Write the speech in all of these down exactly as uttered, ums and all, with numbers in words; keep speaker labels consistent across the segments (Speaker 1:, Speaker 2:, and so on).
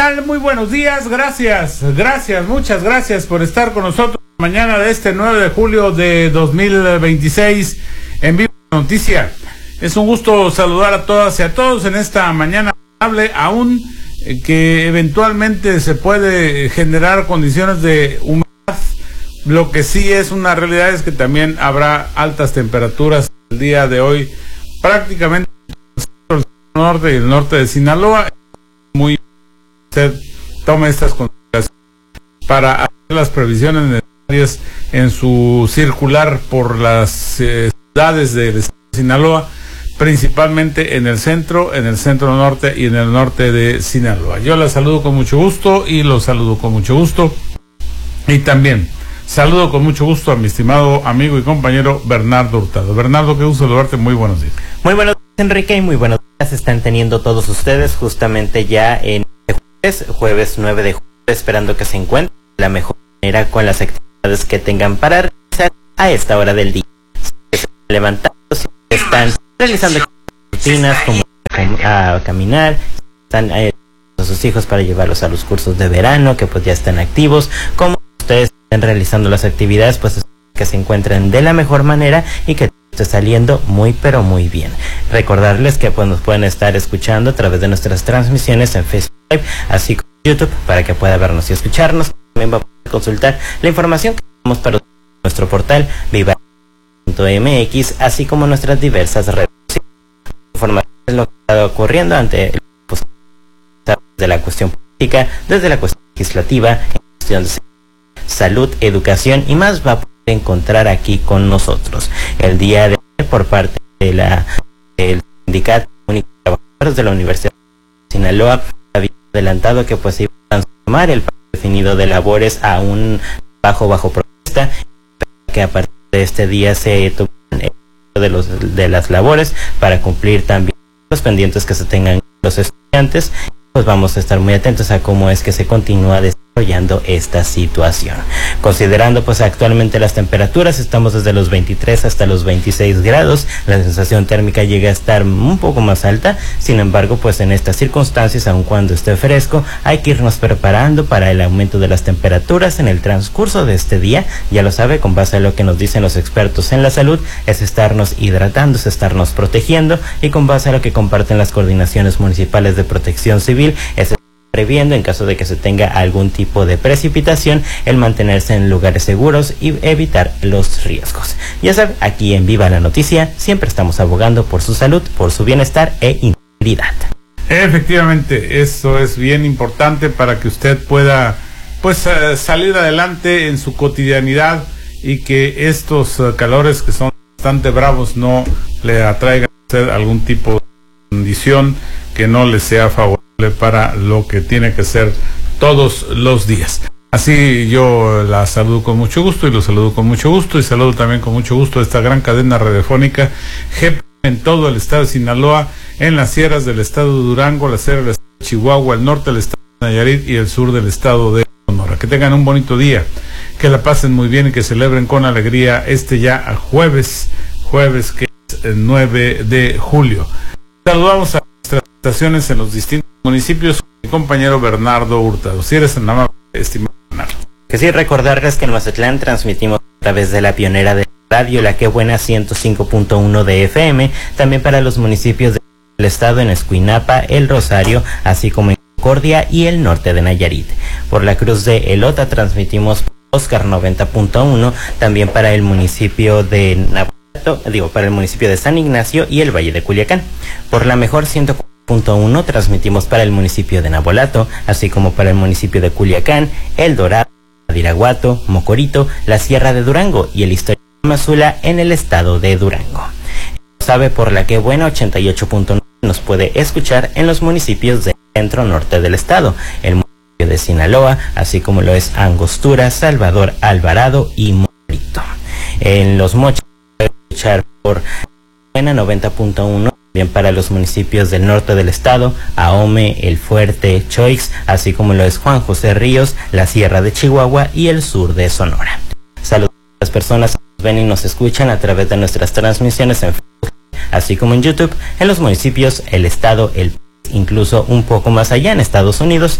Speaker 1: tal? Muy buenos días, gracias, gracias, muchas gracias por estar con nosotros mañana de este nueve de julio de dos mil veintiséis en Viva Noticia. Es un gusto saludar a todas y a todos en esta mañana agradable, aún que eventualmente se puede generar condiciones de humedad. Lo que sí es una realidad es que también habrá altas temperaturas el día de hoy, prácticamente en el norte y el norte de Sinaloa. Muy usted tome estas consideraciones para hacer las previsiones necesarias en su circular por las eh, ciudades del estado de Sinaloa, principalmente en el centro, en el centro norte y en el norte de Sinaloa. Yo la saludo con mucho gusto y los saludo con mucho gusto. Y también saludo con mucho gusto a mi estimado amigo y compañero Bernardo Hurtado. Bernardo, qué gusto saludarte, muy buenos días.
Speaker 2: Muy buenos días, Enrique, y muy buenos días están teniendo todos ustedes justamente ya en jueves, jueves nueve de julio, esperando que se encuentren de la mejor manera con las actividades que tengan para realizar a esta hora del día. Si están levantando, si están realizando rutinas como a caminar, están eh, a sus hijos para llevarlos a los cursos de verano, que pues ya están activos, como ustedes están realizando las actividades, pues que se encuentren de la mejor manera y que esté saliendo muy pero muy bien. Recordarles que pues nos pueden estar escuchando a través de nuestras transmisiones en Facebook Live, así como YouTube, para que pueda vernos y escucharnos. También va a poder consultar la información que tenemos para nuestro portal viva punto m x, así como nuestras diversas redes sociales. Información de lo que está ocurriendo ante el pues, de la cuestión política, desde la cuestión legislativa, en cuestión de salud, educación y más va a poder encontrar aquí con nosotros. El día de hoy, por parte de la del Sindicato Único de Trabajadores de la Universidad de Sinaloa, había adelantado que pues iba a transformar el plan definido de labores a un bajo bajo protesta, que a partir de este día se tomen de los de las labores para cumplir también los pendientes que se tengan los estudiantes. Pues vamos a estar muy atentos a cómo es que se continúa desarrollando esta situación. Considerando pues actualmente las temperaturas, estamos desde los veintitrés hasta los veintiséis grados, la sensación térmica llega a estar un poco más alta. Sin embargo, pues en estas circunstancias, aun cuando esté fresco, hay que irnos preparando para el aumento de las temperaturas en el transcurso de este día. Ya lo sabe, con base a lo que nos dicen los expertos en la salud, es estarnos hidratando, es estarnos protegiendo, y con base a lo que comparten las coordinaciones municipales de protección civil, es previendo en caso de que se tenga algún tipo de precipitación, el mantenerse en lugares seguros y evitar los riesgos. Ya saben, aquí en Viva la Noticia siempre estamos abogando por su salud, por su bienestar e integridad.
Speaker 1: Efectivamente, eso es bien importante para que usted pueda pues uh, salir adelante en su cotidianidad y que estos uh, calores que son bastante bravos no le atraigan a usted algún tipo de condición que no le sea favorable para lo que tiene que ser todos los días. Así yo la saludo con mucho gusto y lo saludo con mucho gusto y saludo también con mucho gusto a esta gran cadena radiofónica G P en todo el estado de Sinaloa, en las sierras del estado de Durango, la sierra del estado de Chihuahua, el norte del estado de Nayarit y el sur del estado de Sonora. Que tengan un bonito día, que la pasen muy bien y que celebren con alegría este ya jueves, jueves que es el nueve de julio. Saludamos a nuestras estaciones en los distintos municipios, mi compañero Bernardo Hurtado. Si eres tan amable, estimado Bernardo.
Speaker 2: Que sí, recordarles que en Mazatlán transmitimos a través de la pionera de radio, la Que Buena ciento cinco punto uno de F M, también para los municipios del estado en Escuinapa, El Rosario, así como en Concordia y el norte de Nayarit. Por la Cruz de Elota transmitimos Oscar noventa punto uno, también para el municipio de Navolato, digo, para el municipio de San Ignacio y el Valle de Culiacán. Por la Mejor ciento cuatro punto uno transmitimos para el municipio de Navolato, así como para el municipio de Culiacán, El Dorado, Badiraguato, Mocorito, la Sierra de Durango y el histórico Mazula en el estado de Durango. Sabe, por la Que Buena ochenta y ocho punto nueve nos puede escuchar en los municipios del centro norte del estado, el municipio de Sinaloa, así como lo es Angostura, Salvador Alvarado y Mocorito. En Los Mochis puede escuchar por Buena noventa punto uno, bien para los municipios del norte del estado, Ahome, El Fuerte, Choix, así como lo es Juan José Ríos, la Sierra de Chihuahua y el sur de Sonora. Saludos a las personas que nos ven y nos escuchan a través de nuestras transmisiones en Facebook, así como en YouTube, en los municipios, el estado, el incluso un poco más allá en Estados Unidos,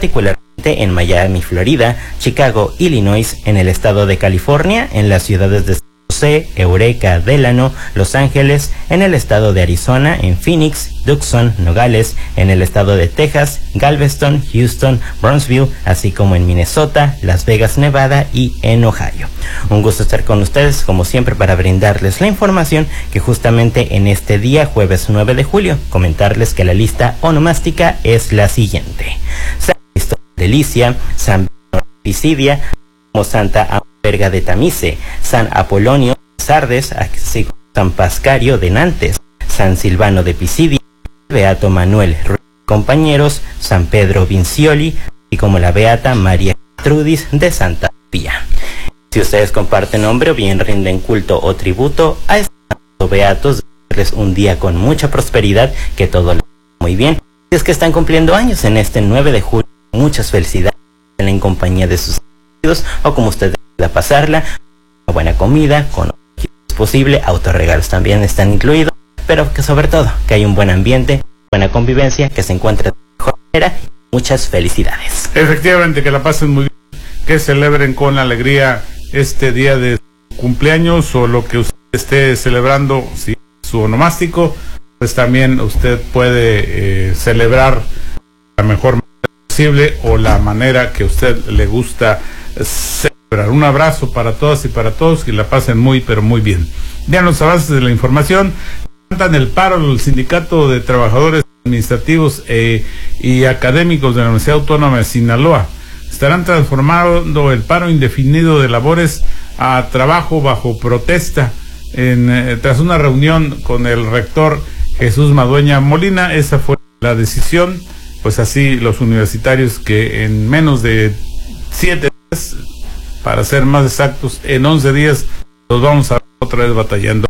Speaker 2: particularmente en Miami, Florida, Chicago, Illinois, en el estado de California, en las ciudades de San José, Eureka, Delano, Los Ángeles, en el estado de Arizona, en Phoenix, Tucson, Nogales, en el estado de Texas, Galveston, Houston, Brownsville, así como en Minnesota, Las Vegas, Nevada y en Ohio. Un gusto estar con ustedes, como siempre, para brindarles la información que justamente en este día, jueves nueve de julio, comentarles que la lista onomástica es la siguiente: San Cristóbal de Licia, San Pisidia, como Santa Amberga de Tamice, San Apolonio de Sardes, así como San Pascario de Nantes, San Silvano de Pisidia, Beato Manuel Ruiz y compañeros, San Pedro Vincioli, y como la Beata María Trudis de Santa Pía. Si ustedes comparten nombre o bien rinden culto o tributo a estos beatos, darles un día con mucha prosperidad, que todo les vaya muy bien. Si es que están cumpliendo años en este nueve de julio, muchas felicidades en compañía de sus amigos, o como ustedes pueda pasarla, una buena comida, con lo que es posible, autorregalos también están incluidos, pero que sobre todo, que haya un buen ambiente, buena convivencia, que se encuentre de mejor manera, y muchas felicidades.
Speaker 1: Efectivamente, que la pasen muy bien, que celebren con alegría este día de cumpleaños, o lo que usted esté celebrando, si es su onomástico, pues también usted puede eh, celebrar la mejor manera posible, o la manera que a usted le gusta celebrar. Un abrazo para todas y para todos, que la pasen muy pero muy bien. Ya en los avances de la información, levantan el paro el Sindicato de Trabajadores Administrativos eh, y Académicos de la Universidad Autónoma de Sinaloa. Estarán transformando el paro indefinido de labores a trabajo bajo protesta en, eh, tras una reunión con el rector Jesús Madueña Molina. Esa fue la decisión, pues así los universitarios, que en menos de siete días, para ser más exactos, en once días, los vamos a ver otra vez batallando.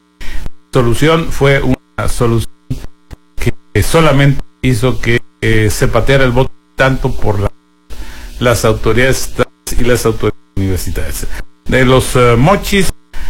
Speaker 1: La solución fue una solución que solamente hizo que eh, se pateara el voto tanto por la las autoridades y las autoridades universitarias. De los uh, mochis,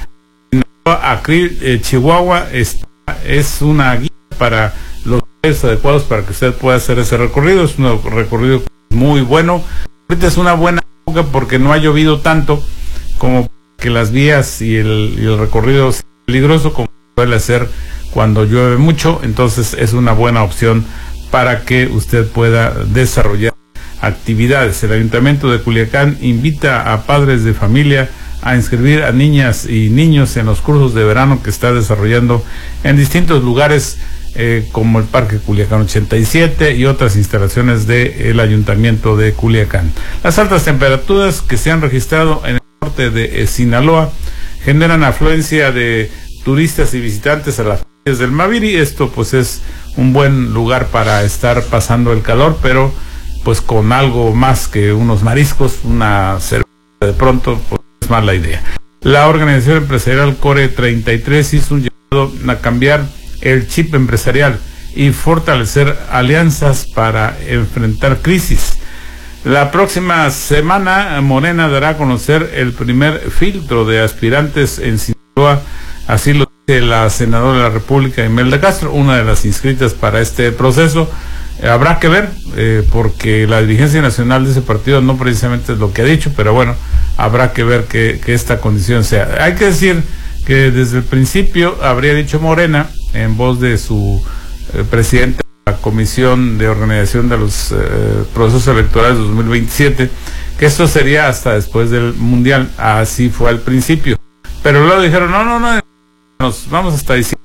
Speaker 1: Acri, eh, Chihuahua, es, es una guía para los lugares adecuados para que usted pueda hacer ese recorrido. Es un recorrido muy bueno. Ahorita es una buena época porque no ha llovido tanto como que las vías y el, y el recorrido es peligroso como suele ser cuando llueve mucho. Entonces es una buena opción para que usted pueda desarrollar actividades. El Ayuntamiento de Culiacán invita a padres de familia a inscribir a niñas y niños en los cursos de verano que está desarrollando en distintos lugares, eh, como el Parque Culiacán ochenta y siete y otras instalaciones del Ayuntamiento de Culiacán. Las altas temperaturas que se han registrado en el norte de eh, Sinaloa generan afluencia de turistas y visitantes a las playas del Maviri. Esto pues es un buen lugar para estar pasando el calor, pero pues con algo más que unos mariscos, una cerveza de pronto, pues es más la idea. La organización empresarial Core treinta y tres hizo un llamado a cambiar el chip empresarial y fortalecer alianzas para enfrentar crisis. La próxima semana, Morena dará a conocer el primer filtro de aspirantes en Sinaloa, así lo dice la senadora de la República, Imelda Castro, una de las inscritas para este proceso. Eh, habrá que ver, eh, porque la dirigencia nacional de ese partido no precisamente es lo que ha dicho, pero bueno, habrá que ver que, que esta condición sea. Hay que decir que desde el principio habría dicho Morena, en voz de su eh, presidente de la Comisión de Organización de los eh, Procesos Electorales dos mil veintisiete, que esto sería hasta después del Mundial. Así fue al principio, pero luego dijeron, no, no, no, nos vamos hasta diciembre.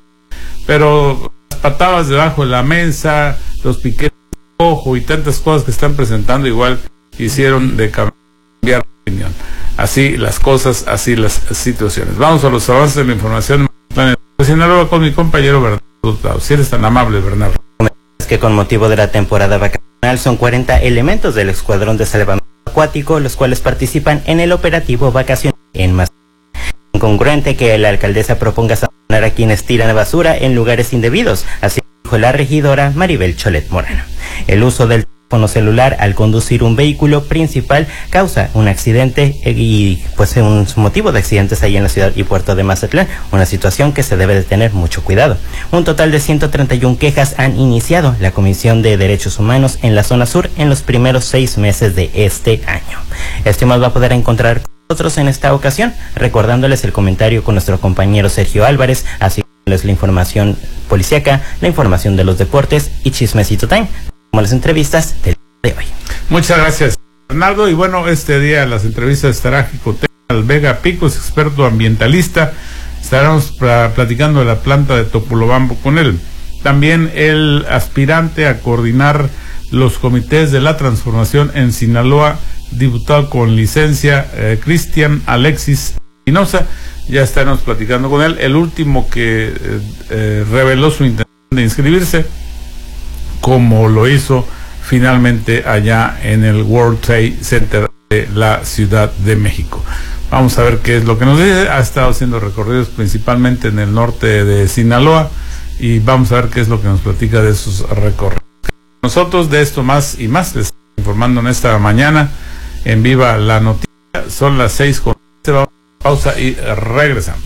Speaker 1: Pero las patadas debajo de la mesa, los piquetes de ojo y tantas cosas que están presentando, igual hicieron de cambiar de opinión. Así las cosas, así las situaciones. Vamos a los avances de la información Sinaloa con mi compañero Bernardo. Si eres tan amable, Bernardo.
Speaker 2: Es que con motivo de la temporada vacacional son cuarenta elementos del Escuadrón de Salvamento Acuático los cuales participan en el operativo vacacional en Mazatlán. Incongruente que la alcaldesa proponga sancionar a quienes tiran basura en lugares indebidos, así dijo la regidora Maribel Cholet Moreno. El uso del celular al conducir un vehículo principal causa un accidente y pues un motivo de accidentes ahí en la ciudad y puerto de Mazatlán, una situación que se debe de tener mucho cuidado. Un total de ciento treinta y una quejas han iniciado la Comisión de Derechos Humanos en la zona sur en los primeros seis meses de este año. Esto más va a poder encontrar con nosotros en esta ocasión, recordándoles el comentario con nuestro compañero Sergio Álvarez, así como la información policíaca, la información de los deportes y Chismecito Time, como las entrevistas del día de hoy.
Speaker 1: Muchas gracias, Bernardo. Y bueno, este día las entrevistas estará Jicote Vega Picos, experto ambientalista. Estaremos platicando de la planta de Topolobampo con él. También el aspirante a coordinar los comités de la transformación en Sinaloa, diputado con licencia, eh, Cristian Alexis Espinosa. Ya estaremos platicando con él. El último que eh, eh, reveló su intención de inscribirse, como lo hizo finalmente allá en el World Trade Center de la Ciudad de México. Vamos a ver qué es lo que nos dice. Ha estado haciendo recorridos principalmente en el norte de Sinaloa y vamos a ver qué es lo que nos platica de sus recorridos. Nosotros de esto más y más les estamos informando en esta mañana en Viva la Noticia. Son las seis con vamos a pausa y regresamos.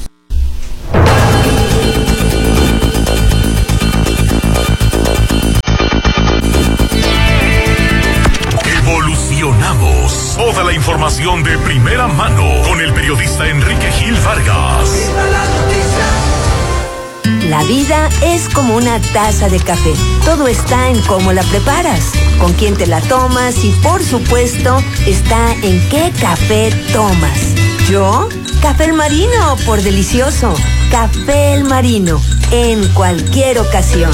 Speaker 3: Evolucionamos. Toda la información de primera mano con el periodista Enrique Gil Vargas.
Speaker 4: La vida es como una taza de café. Todo está en cómo la preparas, con quién te la tomas y, por supuesto, está en qué café tomas. ¿Yo? Café El Marino, por delicioso. Café El Marino, en cualquier ocasión.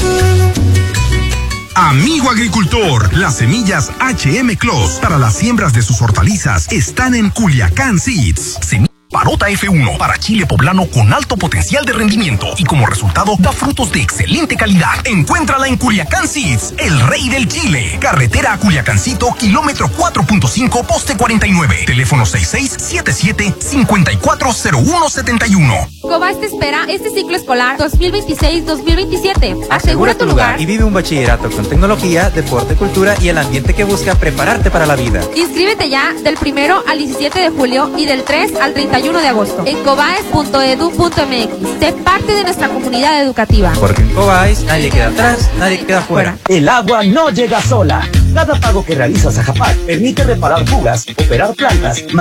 Speaker 5: Amigo agricultor, las semillas H M Clos para las siembras de sus hortalizas están en Culiacán Seeds. Semillas Parota F uno para chile poblano con alto potencial de rendimiento y como resultado da frutos de excelente calidad. Encuéntrala en Culiacán Seeds, el rey del chile. Carretera a Culiacancito, kilómetro cuatro punto cinco, poste cuarenta y nueve. Teléfono seis seis siete siete, cinco cuatro cero uno siete uno.
Speaker 6: Cobas te espera este ciclo escolar dos mil veintiséis dos mil veintisiete. Asegura tu lugar
Speaker 7: y vive un bachillerato con tecnología, deporte, cultura y el ambiente que busca prepararte para la vida.
Speaker 6: Inscríbete ya del primero al diecisiete de julio y del tres al treinta y uno de agosto en cobaes punto edu punto m x. Sé parte de nuestra comunidad educativa.
Speaker 7: Porque en Cobaes nadie queda atrás, nadie queda fuera.
Speaker 8: El agua no llega sola. Cada pago que realizas a Japac permite reparar fugas, operar plantas,